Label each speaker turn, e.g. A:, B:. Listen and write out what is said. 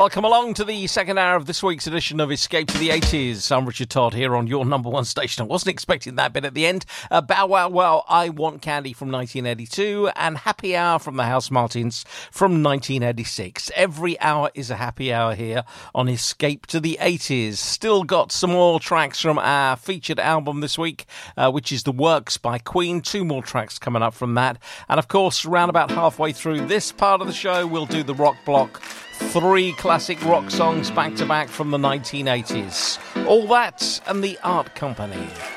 A: Welcome along to the second hour of this week's edition of Escape to the 80s. I'm Richard Todd here on your number one station. I wasn't expecting that bit at the end. Bow Wow Wow, I Want Candy from 1982 and Happy Hour from the House Martins from 1986. Every hour is a happy hour here on Escape to the 80s. Still got some more tracks from our featured album this week, which is The Works by Queen. 2 more tracks coming up from that. And of course, around about halfway through this part of the show, we'll do the Rock Block. 3 classic rock songs back to back from the 1980s. All that and the Art Company.